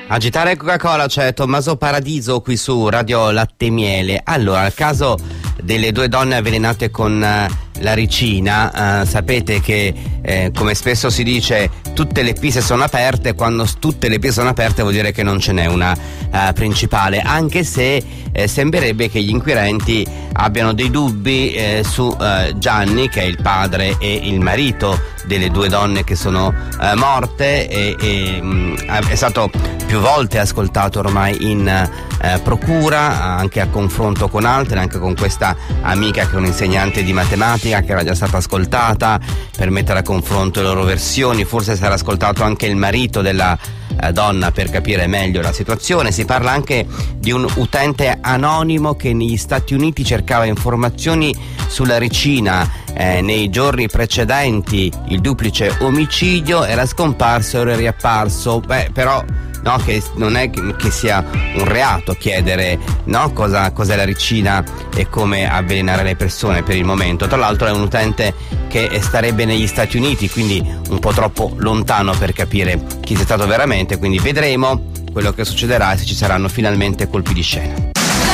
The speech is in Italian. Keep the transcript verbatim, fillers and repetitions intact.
Agitare Coca-Cola, c'è Tommaso Paradiso qui su Radio Latte e Miele. Allora, il caso delle due donne avvelenate con uh, la ricina, uh, sapete che eh, come spesso si dice tutte le piste sono aperte. Quando tutte le piste sono aperte vuol dire che non ce n'è una uh, principale, anche se eh, sembrerebbe che gli inquirenti abbiano dei dubbi eh, su uh, Gianni, che è il padre e il marito delle due donne che sono uh, morte, e, e mh, è stato più volte ascoltato ormai in eh, procura, anche a confronto con altre, anche con questa amica che è un'insegnante di matematica che era già stata ascoltata per mettere a confronto le loro versioni. Forse sarà ascoltato anche il marito della eh, donna per capire meglio la situazione. Si parla anche di un utente anonimo che negli Stati Uniti cercava informazioni sulla ricina. Eh, nei giorni precedenti il duplice omicidio era scomparso e ora è riapparso. Beh, però no, che non è che sia un reato chiedere, no, cosa cos'è la ricina e come avvelenare le persone per il momento. Tra l'altro è un utente che starebbe negli Stati Uniti, quindi un po' troppo lontano per capire chi sia stato veramente, quindi vedremo quello che succederà e se ci saranno finalmente colpi di scena.